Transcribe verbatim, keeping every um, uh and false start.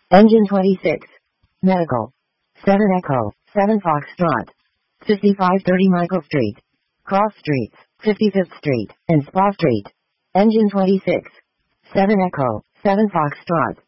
Engine twenty-six. Medical. seven Echo, seven Foxtrot. fifty-five thirty Michael Street. Cross Streets, fifty-fifth Street, and Spa Street. Engine twenty-six. seven Echo, seven Foxtrot.